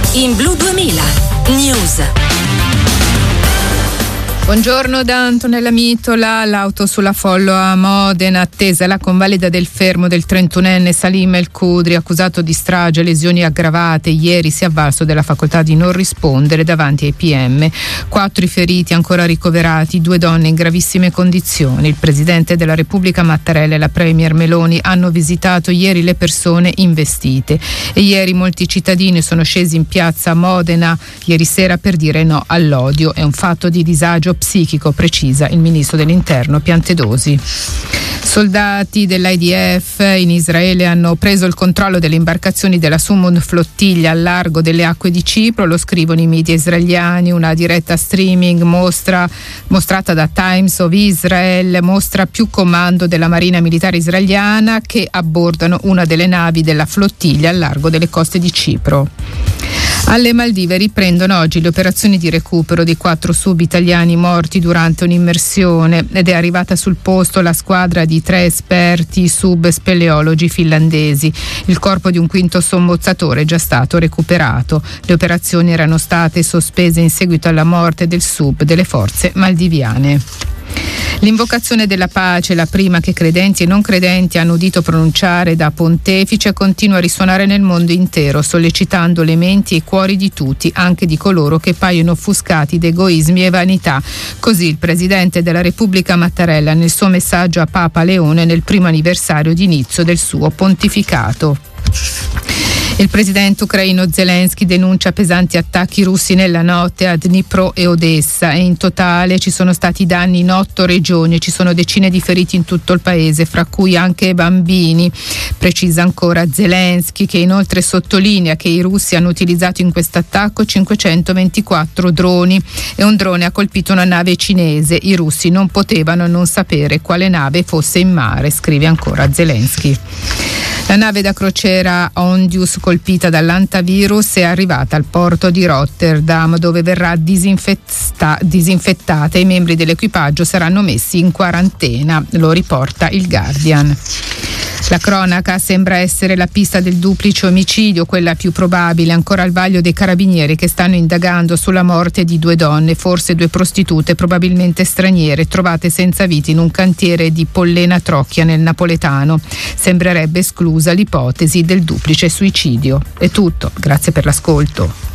In Blu 2000 News. Buongiorno da Antonella Mitola. L'auto sulla Follo a Modena, attesa la convalida del fermo del 31enne Salim El Khudri, accusato di strage e lesioni aggravate. Ieri si è avvalso della facoltà di non rispondere davanti ai PM. 4 i feriti ancora ricoverati, 2 donne in gravissime condizioni. Il Presidente della Repubblica Mattarella e la Premier Meloni hanno visitato ieri le persone investite e ieri molti cittadini sono scesi in piazza a Modena ieri sera per dire no all'odio. È un fatto di disagio psichico, precisa il ministro dell'Interno Piantedosi. Soldati dell'IDF in Israele hanno preso il controllo delle imbarcazioni della Summon Flottiglia al largo delle acque di Cipro, lo scrivono i media israeliani. Una diretta streaming mostrata da Times of Israel mostra più comando della Marina Militare israeliana che abbordano una delle navi della flottiglia al largo delle coste di Cipro. Alle Maldive riprendono oggi le operazioni di recupero dei 4 sub italiani morti durante un'immersione ed è arrivata sul posto la squadra di 3 esperti sub speleologi finlandesi. Il corpo di un quinto sommozzatore è già stato recuperato. Le operazioni erano state sospese in seguito alla morte del sub delle forze maldiviane. L'invocazione della pace, la prima che credenti e non credenti hanno udito pronunciare da pontefice, continua a risuonare nel mondo intero, sollecitando le menti e i cuori di tutti, anche di coloro che paiono offuscati da egoismi e vanità. Così il Presidente della Repubblica Mattarella nel suo messaggio a Papa Leone nel primo anniversario di inizio del suo pontificato. Il presidente ucraino Zelensky denuncia pesanti attacchi russi nella notte a Dnipro e Odessa e in totale ci sono stati danni in 8 regioni, ci sono decine di feriti in tutto il paese, fra cui anche bambini. Precisa ancora Zelensky, che inoltre sottolinea che i russi hanno utilizzato in questo attacco 524 droni e un drone ha colpito una nave cinese. I russi non potevano non sapere quale nave fosse in mare, scrive ancora Zelensky. La nave da crociera Ondius, colpita dall'antivirus, è arrivata al porto di Rotterdam, dove verrà disinfettata e i membri dell'equipaggio saranno messi in quarantena, lo riporta il Guardian. La cronaca sembra essere la pista del duplice omicidio, quella più probabile, ancora al vaglio dei carabinieri che stanno indagando sulla morte di 2 donne, forse 2 prostitute, probabilmente straniere, trovate senza vita in un cantiere di Pollena Trocchia nel napoletano. Sembrerebbe esclusa l'ipotesi del duplice suicidio. È tutto, grazie per l'ascolto.